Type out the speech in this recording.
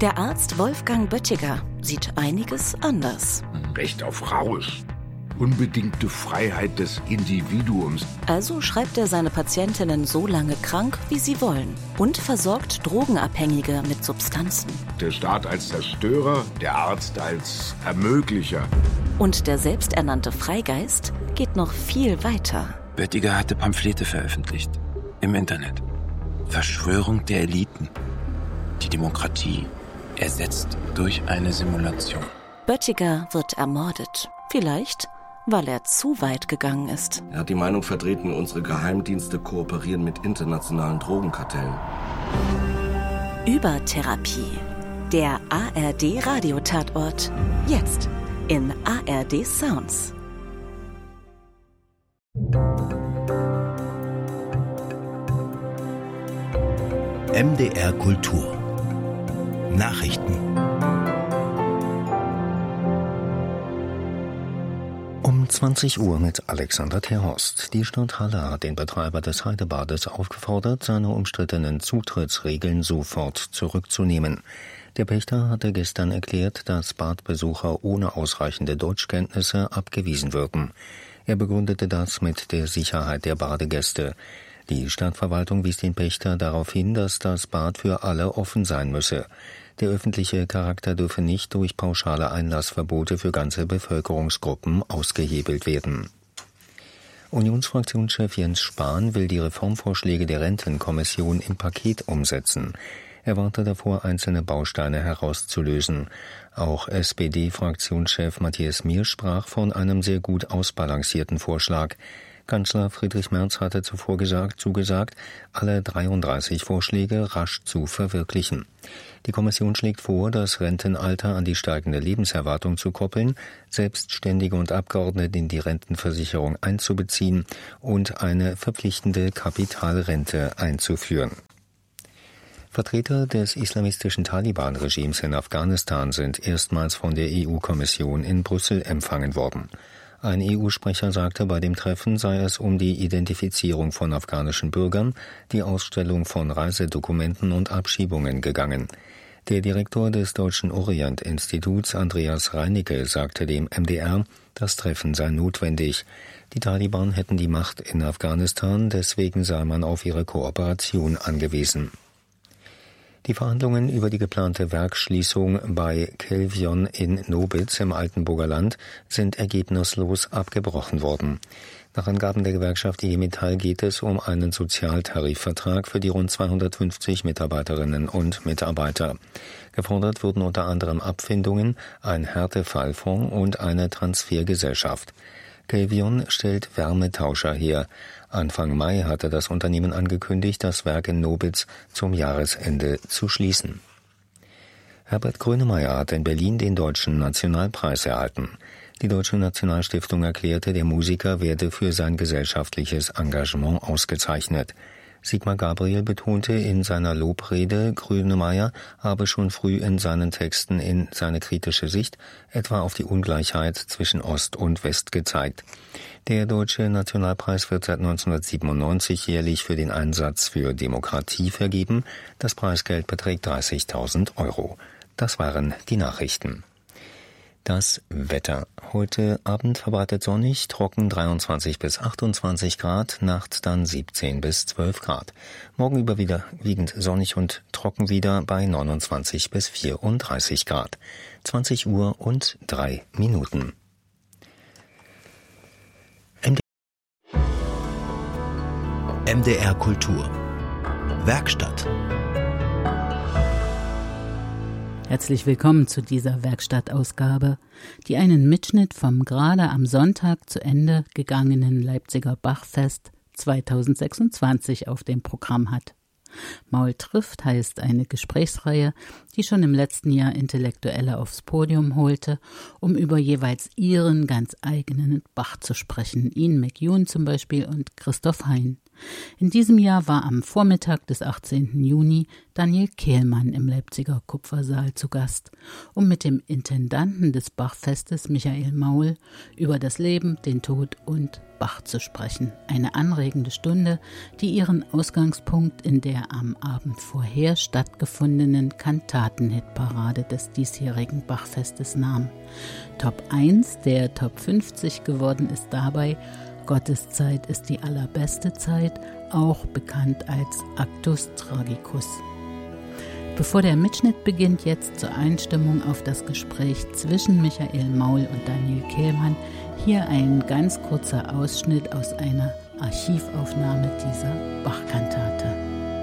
Der Arzt Wolfgang Böttiger sieht einiges anders. Recht auf Rausch. Unbedingte Freiheit des Individuums. Also schreibt er seine Patientinnen so lange krank, wie sie wollen. Und versorgt Drogenabhängige mit Substanzen. Der Staat als Zerstörer, der Arzt als Ermöglicher. Und der selbsternannte Freigeist geht noch viel weiter. Böttiger hatte Pamphlete veröffentlicht. Im Internet. Verschwörung der Eliten. Die Demokratie ersetzt durch eine Simulation. Böttiger wird ermordet. Vielleicht, weil er zu weit gegangen ist. Er hat die Meinung vertreten, unsere Geheimdienste kooperieren mit internationalen Drogenkartellen. Übertherapie. Der ARD-Radiotatort. Jetzt in ARD Sounds. MDR Kultur. Nachrichten. Um 20 Uhr mit Alexander Terhorst. Die Stadt Halle hat den Betreiber des Heidebades aufgefordert, seine umstrittenen Zutrittsregeln sofort zurückzunehmen. Der Pächter hatte gestern erklärt, dass Badbesucher ohne ausreichende Deutschkenntnisse abgewiesen würden. Er begründete das mit der Sicherheit der Badegäste. Die Stadtverwaltung wies den Pächter darauf hin, dass das Bad für alle offen sein müsse. Der öffentliche Charakter dürfe nicht durch pauschale Einlassverbote für ganze Bevölkerungsgruppen ausgehebelt werden. Unionsfraktionschef Jens Spahn will die Reformvorschläge der Rentenkommission im Paket umsetzen. Er warnte davor, einzelne Bausteine herauszulösen. Auch SPD-Fraktionschef Matthias Mier sprach von einem sehr gut ausbalancierten Vorschlag. Kanzler Friedrich Merz hatte zuvor zugesagt, alle 33 Vorschläge rasch zu verwirklichen. Die Kommission schlägt vor, das Rentenalter an die steigende Lebenserwartung zu koppeln, Selbstständige und Abgeordnete in die Rentenversicherung einzubeziehen und eine verpflichtende Kapitalrente einzuführen. Vertreter des islamistischen Taliban-Regimes in Afghanistan sind erstmals von der EU-Kommission in Brüssel empfangen worden. Ein EU-Sprecher sagte, bei dem Treffen sei es um die Identifizierung von afghanischen Bürgern, die Ausstellung von Reisedokumenten und Abschiebungen gegangen. Der Direktor des Deutschen Orient-Instituts, Andreas Reinicke, sagte dem MDR, das Treffen sei notwendig. Die Taliban hätten die Macht in Afghanistan, deswegen sei man auf ihre Kooperation angewiesen. Die Verhandlungen über die geplante Werksschließung bei Kelvion in Nobitz im Altenburger Land sind ergebnislos abgebrochen worden. Nach Angaben der Gewerkschaft IG Metall geht es um einen Sozialtarifvertrag für die rund 250 Mitarbeiterinnen und Mitarbeiter. Gefordert wurden unter anderem Abfindungen, ein Härtefallfonds und eine Transfergesellschaft. Kelvion stellt Wärmetauscher her. Anfang Mai hatte das Unternehmen angekündigt, das Werk in Nobitz zum Jahresende zu schließen. Herbert Grönemeyer hat in Berlin den Deutschen Nationalpreis erhalten. Die Deutsche Nationalstiftung erklärte, der Musiker werde für sein gesellschaftliches Engagement ausgezeichnet. Sigmar Gabriel betonte in seiner Lobrede, Grönemeyer habe schon früh in seinen Texten in seine kritische Sicht etwa auf die Ungleichheit zwischen Ost und West gezeigt. Der Deutsche Nationalpreis wird seit 1997 jährlich für den Einsatz für Demokratie vergeben. Das Preisgeld beträgt 30.000 €. Das waren die Nachrichten. Das Wetter. Heute Abend verbreitet sonnig, trocken 23 bis 28 Grad, nachts dann 17 bis 12 Grad. Morgen überwiegend sonnig und trocken wieder bei 29 bis 34 Grad. 20 Uhr und 3 Minuten. MDR Kultur. Werkstatt. Herzlich willkommen zu dieser Werkstattausgabe, die einen Mitschnitt vom gerade am Sonntag zu Ende gegangenen Leipziger Bachfest 2026 auf dem Programm hat. Maul trifft heißt eine Gesprächsreihe, die schon im letzten Jahr Intellektuelle aufs Podium holte, um über jeweils ihren ganz eigenen Bach zu sprechen. Ian McEwan zum Beispiel und Christoph Hein. In diesem Jahr war am Vormittag des 18. Juni Daniel Kehlmann im Leipziger Kupfersaal zu Gast, um mit dem Intendanten des Bachfestes, Michael Maul, über das Leben, den Tod und Bach zu sprechen. Eine anregende Stunde, die ihren Ausgangspunkt in der am Abend vorher stattgefundenen Kantaten-Hitparade des diesjährigen Bachfestes nahm. Top 1 der Top 50 geworden ist dabei Gottes Zeit ist die allerbeste Zeit, auch bekannt als Actus Tragicus. Bevor der Mitschnitt beginnt, jetzt zur Einstimmung auf das Gespräch zwischen Michael Maul und Daniel Kehlmann, hier ein ganz kurzer Ausschnitt aus einer Archivaufnahme dieser Bachkantate.